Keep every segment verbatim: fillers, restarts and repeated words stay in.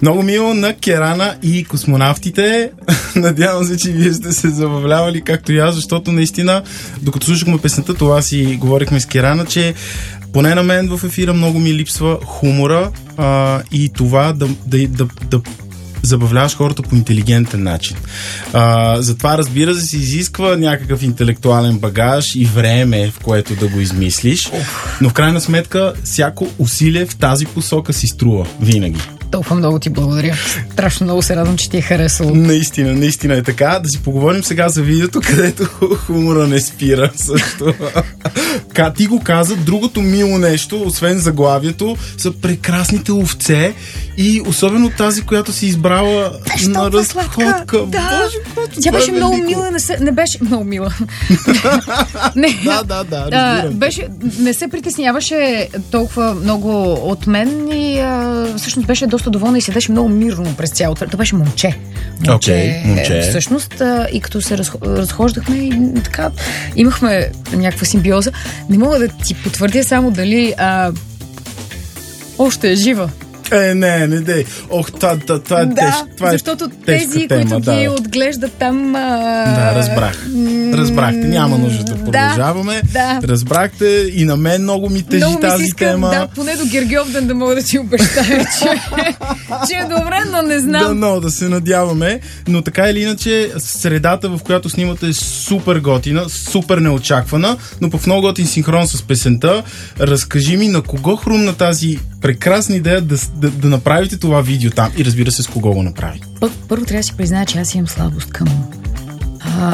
Много мило на Керана и космонавтите. Надявам се, че вие сте се забавлявали както и аз, защото наистина, докато слушахме песента, това си говорихме с Керана, че поне на мен в ефира много ми липсва хумора а, и това да, да, да, да забавляваш хората по интелигентен начин. А, затова, разбира се, се изисква някакъв интелектуален багаж и време, в което да го измислиш, но в крайна сметка всяко усилие в тази посока си струва винаги. Толкова много ти благодаря. Страшно много се радвам, че ти е харесало. Наистина, наистина е така. Да си поговорим сега за видеото, където хумора не спира също. Ти го каза, другото мило нещо, освен заглавието, са прекрасните овце и особено тази, която си избрала Беше на разходка. Да. Боже, тя беше много мила, не, се, не беше много мила. не. Да, да, да, а, беше, не се притесняваше толкова много от мен и а, всъщност беше доста доволна и седеше много мирно през цялото време. Това беше момче. Момче, okay, момче. Всъщност, а, и като се разх... разхождахме и така, имахме някаква симбиоза. Не мога да ти потвърдя само дали а, още е жива. Е, не, не дей. Ох, това, това, това е да, тежка това е защото тези, тема, които да. ги отглеждат там... А... Да, разбрах. Разбрахте, няма нужда да продължаваме. Да, да. Разбрахте, и на мен много ми тежи много тази ми си искам, тема. Да, поне до Гергьовден да мога да ти обещая, че, че е добре, но не знам. Да, но да се надяваме. Но така или иначе, средата, в която снимате, е супер готина, супер неочаквана, но по много готин синхрон с песента. Разкажи ми на кого хрумна тази прекрасна идея да, да, да направите това видео там и разбира се с кого го направи. Първо трябва да си призная, че аз имам слабост към а,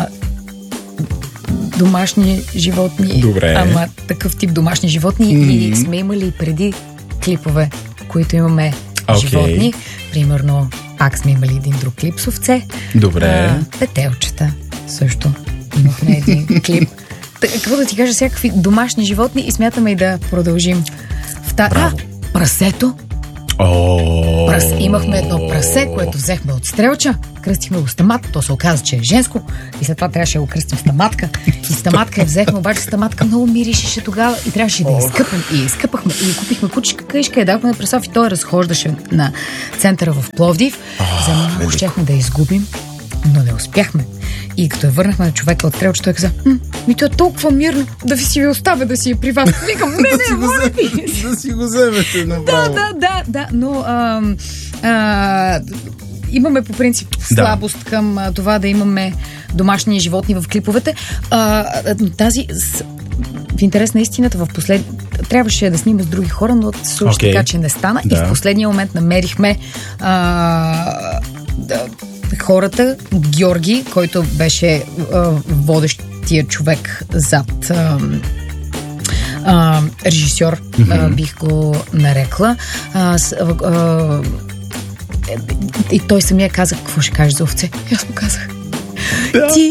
домашни животни. Добре. Ама такъв тип домашни животни mm-hmm. и сме имали преди клипове, които имаме okay. животни. Примерно, пак сме имали един друг клип с овце. Добре. А, петелчета също имахме един клип. Какво да ти кажа, всякакви домашни животни и смятаме и да продължим. В та... А, прасето. Oh. Прас, имахме едно прасе, което взехме от стрелча, кръстихме го стамат, то се оказа, че е женско и след това трябваше да го кръстим стаматка и стаматка я взехме, обаче стаматка много миришеше тогава и трябваше да я изкъпем и изкъпахме и купихме кучешка къишка и дахме на прасов и той разхождаше на центъра в Пловдив. Oh, За много щяхме да я изгубим, но не успяхме. И като я върнахме на човека от стрелча, той каза: ми то е толкова мирно, да ви си ви оставя да си е при вас. Викам, не, не, моля ви. Да си го вземете направо. Да, да, да, да, но а, а, имаме по принцип слабост да. към а, това да имаме домашни животни в клиповете. А, тази, с, в интерес на истината, в послед... трябваше да снимаме с други хора, но също okay. така, че не стана. Да. И в последния момент намерихме а, да, хората, Георги, който беше а, водещия човек зад а, а, режисьор, mm-hmm. а, бих го нарекла. А, с, а, а, и той самия каза: какво ще кажеш за овце? И аз му казах: да. Ти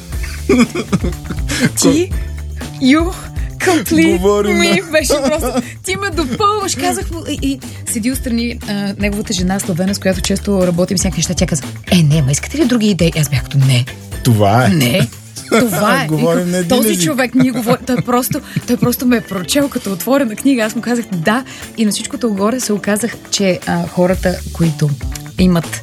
Ти You Complete ми беше просто. Ти ме допълваш, казах му. И, и седи отстрани а, неговата жена Славена, с която често работим с някакви неща. Тя каза: е, не, ма искате ли други идеи? Аз бях като: не. Това е. Не. Това е. Говорим на този език. човек ни говори. Той просто, той просто ме е прочел като отворена книга. Аз му казах да. И на всичкото отгоре се оказах, че а, хората, които имат,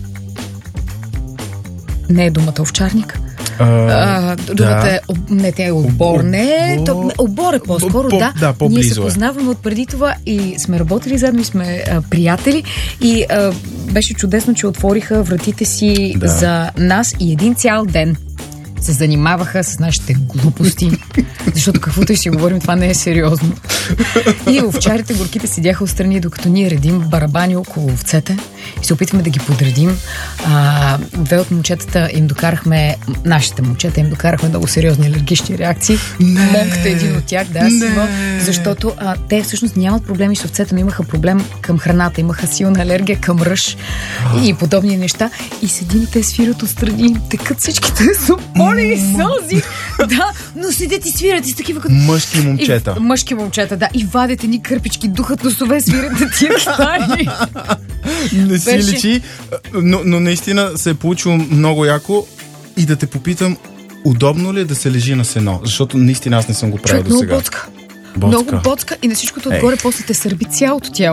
не е думата овчарник, а, думата е, не, те е обор, не, то, обор е по-скоро, по, да. да Ние се познаваме от преди това и сме работили заедно и сме а, приятели и а, беше чудесно, че отвориха вратите си да. за нас и един цял ден се занимаваха с нашите глупости, защото каквото и си говорим, това не е сериозно. И овчарите, горките седяха отстрани, докато ние редим барабани около овцете и се опитваме да ги подредим. А, две от момчетата им докарахме, нашите момчета им докарахме много сериозни алергични реакции. Монката е един от тях, да, Сима, защото а, те всъщност нямат проблеми с овцете, но имаха проблем към храната, имаха силна алергия към ръж и подобни неща. И седим и те свират отстрани, текат всичките супони и сълзи. Да, но седят и свират и с такива като... Мъжки момчета. И, мъжки момчета, да. И вадят ни кърпички, духат носове, свират на тия китари. Не си Беше... личи, но, но наистина се е получило много яко. И да те попитам, удобно ли е да се лежи на сено? Защото наистина аз не съм го правил до сега. Много боцка. Много боцка и на всичкото отгоре после те сърби цялото тяло.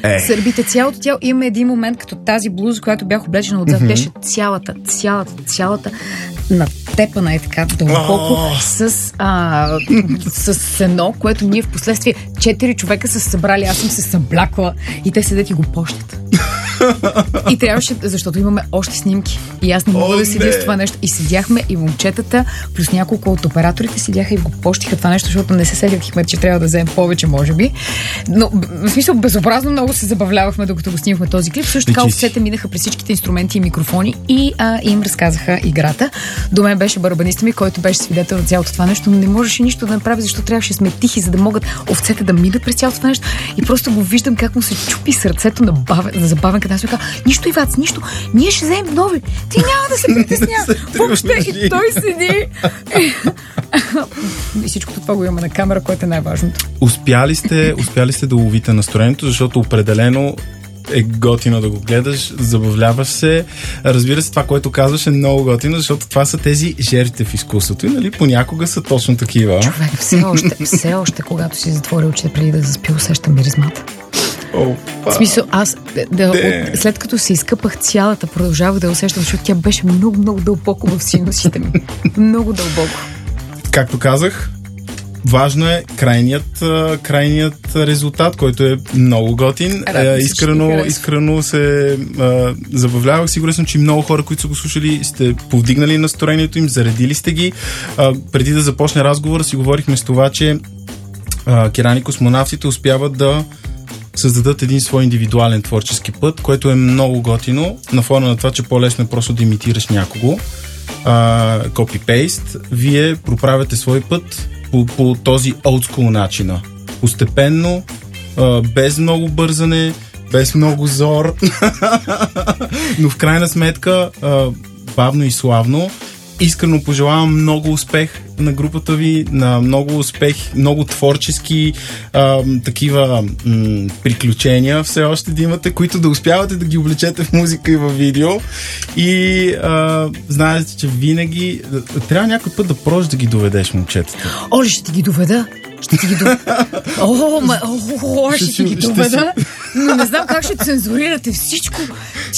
Е. Сърбите цялото тяло. Имаме един момент, като тази блуза, която бях облечена отзад, mm-hmm. беше цялата, цялата, цялата натепана е така дълбоко oh. с, а, с сено, което ние в последствие четири човека са събрали, аз съм се съблякла и те седят и го пощат. И трябваше, защото имаме още снимки. И аз не мога oh, да седя с това нещо. И седяхме и момчетата, плюс няколко от операторите седяха и го пощиха това нещо, защото не се седяхме, че трябва да вземем повече, може би. Но, в смисъл, безобразно много се забавлявахме, докато го снимахме този клип. Също така овцете минаха през всичките инструменти и микрофони и а, им разказаха играта. До мен беше барабаниста ми, който беше свидетел на цялото това нещо, но не можеше нищо да направи, защото трябваше да сме тихи, за да могат овцете да минат през цялото това нещо. И просто го виждам как му се чупи сърцето на, бавен, на забавен, къде аз му казвам, нищо, Ивац, нищо, ние ще вземем нови. Ти няма да се притесня. Въобще и той седи. И всичкото това го има на камера, което е най-важното. Успяли сте, успяли сте да ловите настроението, защото определено е готино да го гледаш, забавляваш се. Разбира се, това, което казваш е много готино, защото това са тези жертвите в изкуството и нали, понякога са точно такива. Човек, все още, все още, когато си затворя очите преди да заспи, усещам миризмата. Oh, в смисъл, аз да, от, след като се изкъпах цялата, продължавах да я усещам, защото тя беше много, много дълбоко в синусите ми. Много дълбоко. Както казах, важно е крайният, крайният резултат, който е много готин. Радно, искрено, искрено се а, забавлявах. Сигурен съм, че много хора, които са го слушали, сте повдигнали настроението им, заредили сте ги. А, преди да започне разговора, си говорихме с това, че а, Керани космонавтите успяват да създадат един свой индивидуален творчески път, което е много готино, на фона на това, че по-лесно е просто да имитираш някого. Копи-пейст. Вие проправяте свой път по, по този олдскул начина. Постепенно, а, без много бързане, без много зор, но в крайна сметка а, бавно и славно. Искрено пожелавам много успех на групата ви, на много успех, много творчески а, такива м, приключения все още да имате, които да успявате да ги облечете в музика и в видео. И а, знаете, че винаги трябва някой път да пробваш да ги доведеш, момчетата. Оле, ще ти ги доведа. Ще ти ги доведа. О, ма, о, ще, ще ти ги доведа. Но не знам как ще цензурирате всичко.